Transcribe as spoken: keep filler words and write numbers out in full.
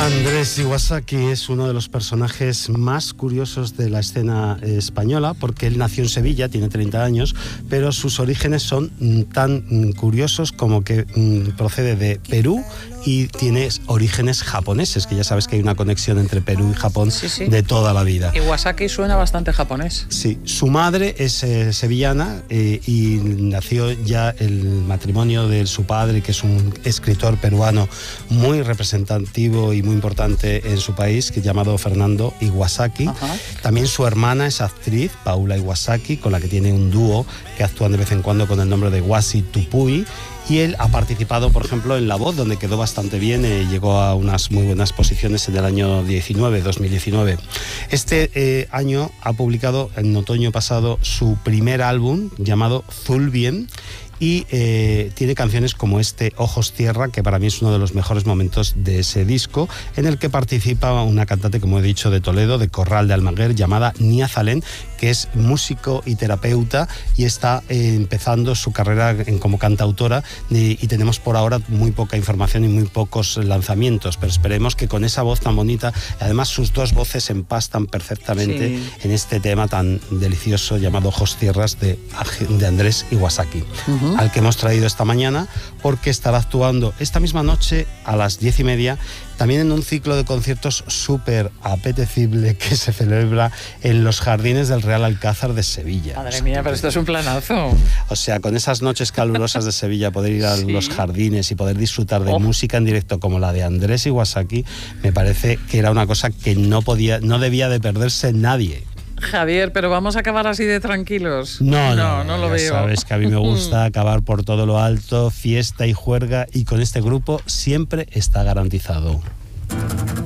Andrés Iwasaki es uno de los personajes más curiosos de la escena española, porque él nació en Sevilla, tiene treinta años, pero sus orígenes son tan curiosos como que procede de Perú y tiene orígenes japoneses, que ya sabes que hay una conexión entre Perú y Japón sí, sí. de toda la vida. Iwasaki suena bastante japonés. Sí, su madre es eh, sevillana eh, y nació ya el matrimonio de su padre, que es un escritor peruano muy representativo y muy importante en su país, que es llamado Fernando Iwasaki. Ajá. También su hermana es actriz, Paula Iwasaki, con la que tiene un dúo que actúan de vez en cuando con el nombre de Iwasi Tupui. Y él ha participado, por ejemplo, en La Voz, donde quedó bastante bien, eh, llegó a unas muy buenas posiciones en el año diecinueve, dos mil diecinueve. Este eh, año ha publicado, en otoño pasado, su primer álbum llamado Zulbien, y eh, tiene canciones como este Ojos Tierra, que para mí es uno de los mejores momentos de ese disco, en el que participa una cantante, como he dicho, de Toledo, de Corral de Almaguer, llamada Nia Zalén, que es músico y terapeuta y está eh, empezando su carrera en, como cantautora, y, y tenemos por ahora muy poca información y muy pocos lanzamientos, pero esperemos que con esa voz tan bonita, además sus dos voces empastan perfectamente sí. en este tema tan delicioso llamado Ojos Tierras de, de Andrés Iwasaki. Uh-huh. Al que hemos traído esta mañana, porque estará actuando esta misma noche a las diez y media, también en un ciclo de conciertos súper apetecible que se celebra en los jardines del Real Alcázar de Sevilla. Madre o sea, mía, pero esto es un planazo. O sea, con esas noches calurosas de Sevilla, poder ir a sí. los jardines y poder disfrutar de oh. música en directo como la de Andrés Iwasaki, me parece que era una cosa que no podía, no debía de perderse nadie. Javier, pero vamos a acabar así de tranquilos. No, no, no, no lo ya veo. Sabes que a mí me gusta acabar por todo lo alto, fiesta y juerga, y con este grupo siempre está garantizado.